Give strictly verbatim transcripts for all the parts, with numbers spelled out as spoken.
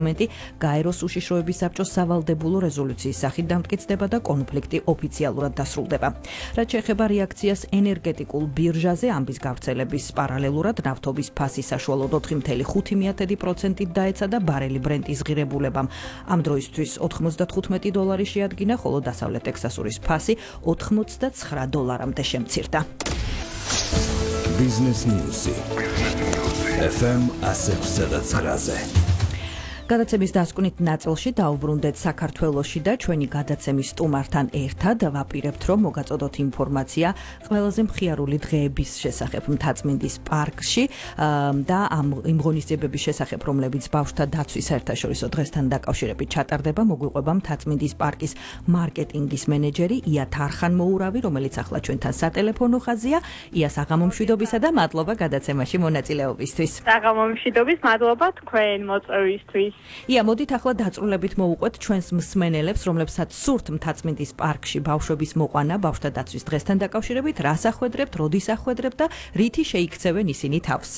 გაეროს უშიშროების საბჭოს სავალდებულო რეზოლუციის სახით დამტკიცდება და კონფლიქტი ოფიციალურად დასრულდება. რაც შეეხება რეაქციას ენერგეტიკულ ბირჟაზე, ამბის გავრცელების პარალელურად ნავთობის ფასი საშუალოდ ოთხი კoma ხუთი პროცენტით დაეცა და ბარელი ბრენტის ღირებულებამ ამ დროისთვის ოთხმოცდათხუთმეტი დოლარი შეადგინა, ხოლო დასავლეთ ტექსასურის ფასი ოთხმოცდაცხრა დოლარამდე შემცირდა. Business News. F M one oh seven. გადაცემის დასკვნით ნაწილში დაუბრუნდეთ საქართველოში და ჩვენი გადაცემის სტუმართან ერთად ვაპირებთ, რომ მოგაწოდოთ ინფორმაცია ყველაზე მხიარული დღეების შესახებ მთაწმინდის პარკში და ამ იმ ღონისძიებების შესახებ, რომლებიც ბავშვთა დაცვის საერთაშორისო დღესთან დაკავშირებით ჩატარდება, მოგვიყვება მთაწმინდის პარკის მარკეტინგის მენეჯერი ია თარხანმოურავი, რომელიც ახლა ჩვენთან სატელეფონო ხაზია. ია, საღამომშვიდობისა და მადლობა გადაცემაში მონაწილეობისთვის. საღამომშვიდობის, მადლობა თქვენ მოწვევისთვის. ია, მოდით ახლა დაწრულებით მოვუყვეთ ჩვენს მსმენელებს, რომლებსაც სურთ მთაწმინდის პარკში ბავშვების მოყვანა ბავშვთა დაცვის დღესთან დაკავშირებით, რას ახვედრებთ, როდის ახვედრებთ და რითი შეიქცევენ ისინი თავს?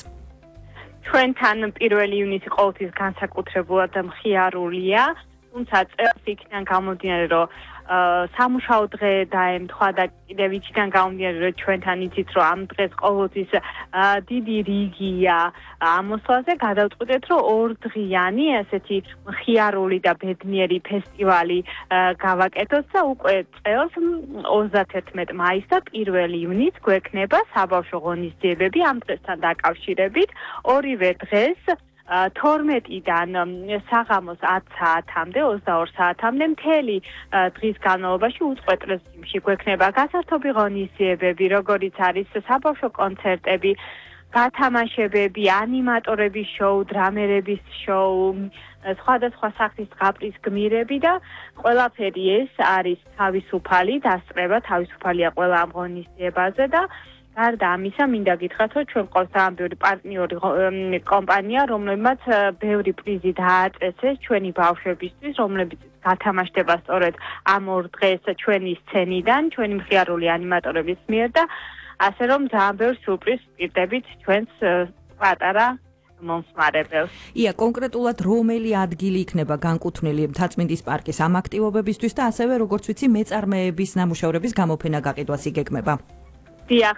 ჩვენთან პირველი ივნისი ყოველთვის განსაკუთრებულად მხიარულია, თუმცა წელს იქიდან გამომდინარე, რომ სამუშაო დღე დაემთხვა და კიდევ იქიდან გამომდინარე, რომ ჩვენთან იცით, რომ ამ დღეს ყოველთვის დიდი რიგია ამოსვლაზე, გადავწყვიტეთ, რომ ორდღიანი ასეთი მხიარული და ბედნიერი ფესტივალი გავაკეთოთ და უკვე წელს ოცდაათერთმეტი მაისს და პირველი ივნისს გვექნება საბავშვო ღონისძიებები ამ დღესთან დაკავშირებით. ორივე დღეს თორმეტიდან საღამოს ათ საათამდე, ოცდაორ საათამდე მთელი დღის განმავლობაში უწყვეტ რეჟიმში გვექნება გასართობი ღონისძიებები, როგორც არის საბავშვო კონცერტები, გათამაშებები, ანიმატორების შოუ, დრამერების შოუ, სხვადასხვა სახის ზღაპრის გმირები და ყველაფერი ეს არის თავისუფალი დასწრება, თავისუფალია ყველა ამ ღონისძიებაზე და გარდა ამისა, მინდა გითხრათ, რომ ჩვენ ყავს ძალიან ბევრი პარტნიორი კომპანია, რომლებმაც ბევრი პრიზი დააწესეს ჩვენი ბავშვებისთვის, რომლებიც გათამაშდება სწორედ ამ ორ დღეს ჩვენი სცენიდან, ჩვენი მხიარული ანიმატორების მიერ და ასე რომ ძალიან ბევრ სურპრიზს ვპირდებით ჩვენს პატარა მომხმარებელს. ია, კონკრეტულად რომელი ადგილი იქნება განკუთვნილი მთაწმინდის პარკის ამ აქტივობებისთვის და ასევე როგორც ვიცი, მეწარმეების ნამუშევრების გამოფენა გაყიდვას იგეგმება. დიახ,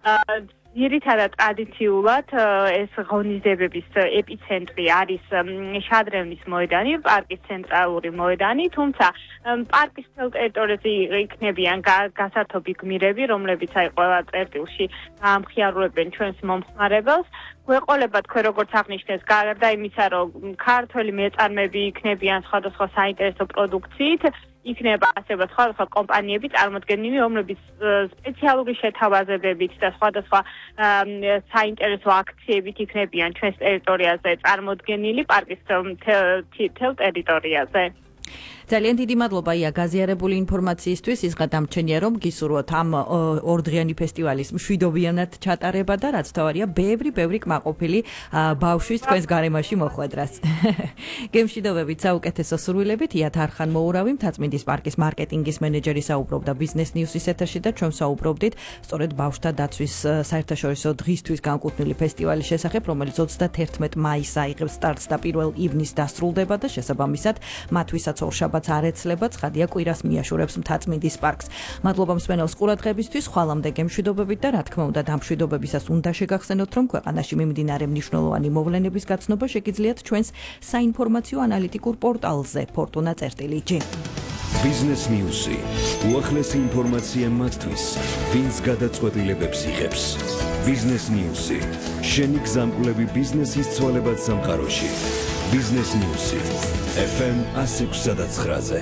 ძირითადად ტრადიციულად ეს ღონისძიებების ეპიცენტრი არის შადრევნის მოედანი, პარკის ცენტრალური მოედანი, თუმცა პარკის მთელ ტერიტორიაზე იქნებიან გასართობი გმირები, რომლებიც აი ყველა წერტილში ამხიარულებენ ჩვენს მომხმარებელს. გვეყოლება თქვენ როგორც აღნიშნეთ, გარდა იმისა, რომ ქართველი მეწარმეები იქნებიან სხვადასხვა საინტერესო პროდუქციით, იქნება ასევე სხვადასხვა კომპანიები წარმოდგენილი, რომლებიც სპეციალური შეთავაზებებით და სხვადასხვა საინტერესო აქციებით იქნებიან ჩვენს ტერიტორიაზე წარმოდგენილი პარკის მთელ ტერიტორიაზე. ძალიან დიდი მადლობა ია გაზიარებული ინფორმაციისთვის. ის გადამრჩენია, რომ გისურვოთ ამ ორდღიანი ფესტივალის მშვიდობიანად ჩატარება და რაც თავარია, ბევრი ბევრი კმაყოფილი ბავშვის თქვენს გარემოში მოხვედრას. გემშვიდობებით, საუკეთესო სურვილებით. ია თარხანმოურავი, მთაწმინდის პარკის მარკეტინგის მენეჯერი საუბრობდა Business News-ის ეთერში და ჩვენ საუბრობდით სწორედ ბავშვთა დაცვის საერთაშორისო დღისთვის განკუთვნილი ფესტივალის შესახებ, რომელიც ოცდაათერთმეტი მაისს აიღებს სტარტს და პირველ ივნისს დასრულდება და შესაბამისად მათთვისაც ორშაბათს არ ეცლება, ცხადია კვირას მიაშურებს მთაწმინდის პარკს. მადლობა მსმენელს ყურადღებისთვის, ხვალამდე გემშვიდობებით და რა თქმა უნდა, ამ მშვიდობებისას უნდა შეგახსენოთ, რომ ქვეყანაში მიმდინარე მნიშვნელოვანი მოვლენების გაცნობა შეგიძლიათ ჩვენს საინფორმაციო ანალიტიკურ პორტალზე ფორტუნა წერტილი ჯი. Business News-ი. უახლესი ინფორმაცია მათთვის, ვინც გადაწყვეტილებებს იღებს. Business News-ი. შენი გზამკვლევი ბიზნესის ცვალებად სამყაროში. Business News-ი. F M one oh seven.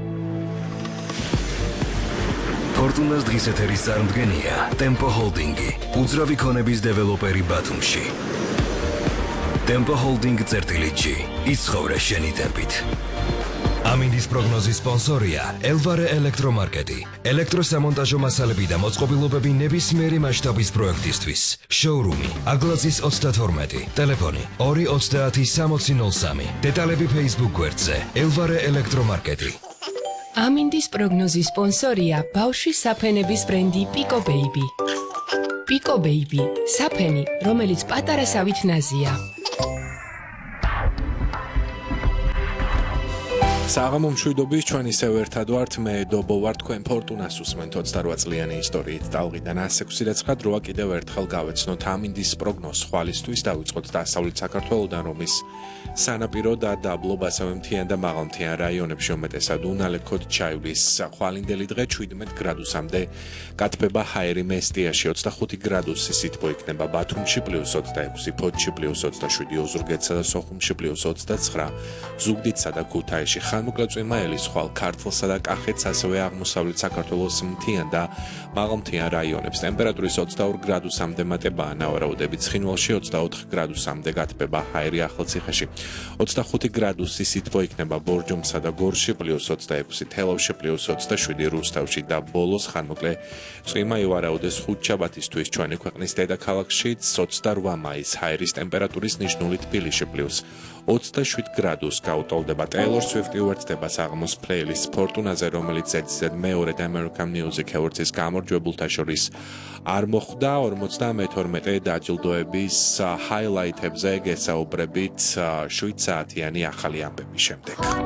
ფორტუნას დღის ეთერის წარმოდგენია Tempo Holding-ი, უძრავი ქონების დეველოპერი ბათუმში. Tempo Holding წერტილი ჯი. იცხოვრე შენი ტემპით. ამინდის პროგნოზის სპონსორია Elvare ელექტრომარკეტი. ელექტროსამონტაჟო მასალები და მოწყობილობები ნებისმიერი მასშტაბის პროექტისთვის. შოურუმი აგლაზის ოცდათორმეტი. ტელეფონი ორი ოცდაათი სამოცი ნული სამი. დეტალები Facebook გვერდზე Elvare ელექტრომარკეტი. ამინდის პროგნოზის სპონსორია ბავშვის საფენების ბრენდი Pico Baby. Pico Baby, საფენი, რომელიც პატარასავით ნაზია. საღამო მშვიდობის ჩვენ ისევ ერთად ვართ მე დობო ვარ თქვენ ფორტუნას უსმენთ ოცდარვა წლიანი ისტორიით ტალღიდან ასი ექვსი და დროა კიდევ ერთხელ გავეცნოთ ამინდის პროგნოზ ხვალისთვის დავიწყოთ დასავლეთ საქართველოდან რომის სანაპირო და დაბლობ ასევე მთიან და მაღალმთიან რაიონებში უმეტესად უნალექოდ ჩაივლის ხვალინდელი დღე შვიდმეტ გრადუსამდე გათბება ჰაერი მესტიაში ოცდახუთი გრადუსი სითბო იქნება ბათუმში პლუს ოცდაექვსი ფოთში პლუს ოცდაშვიდი ოზურგეთსა და სოხუმში პლუს ოცდაცხრა ზუგდიდსა და ქუთაისში ხანმოკლე წვიმაელის ხვალ ქართლსა და კახეთს ასევე აღმოსავლეთ საქართველოს მთიან და მაღალმთიან რაიონებს ტემპერატურის ოცდაორი გრადუსამდე მატებაა ნავარაუდები ცხინვალში ოცდაოთხი გრადუსამდე გათბება ჰაერი ახალციხეში ოცდახუთი გრადუსი სითბო იქნება ბორჯომსა და გორში პლუს ოცდაექვსი თელავში პლუს ოცდაშვიდი რუსთავში და ბოლოს ხანმოკლე წვიმა ივარაუდეს ხუთშაბათისთვის ჩვენი ქვეყნის დედაქალაქშიც ოცდარვა მაისს ჰაერის ტემპერატურის ნიშნული თბილისში პლუს ოცდაშვიდ გრადუსს გაუტოლდება ტეილორ სვიფტი უერთდება საღამოს პლეილისტ ფორტუნაზე რომელიც ზედიზედ მეორედ American Music Awards-ის გამარჯვებულთა შორის არ მოხვდა ორმოცდამეთორმეტე დაჯილდოების ჰაილაითებზე გესაუბრებით შვიდ საათიანი ახალი ამბების შემდეგ